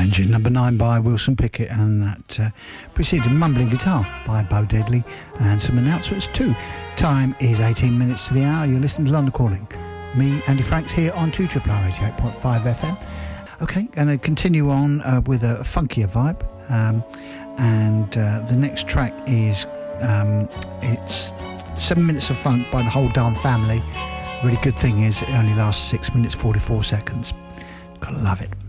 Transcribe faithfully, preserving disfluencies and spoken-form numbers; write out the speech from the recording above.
Engine number nine by Wilson Pickett, and that uh, preceded Mumbling Guitar by Bo Deadly, and some announcements too. Time is eighteen minutes to the hour. You're listening to London Calling. Me, Andy Franks, here on two R R eighty-eight point five F M. Okay, going to continue on uh, with a funkier vibe, um, and uh, the next track is um, it's Seven Minutes of Funk by the Whole Darn Family. Really good thing is it only lasts six minutes forty-four seconds. Gotta love it.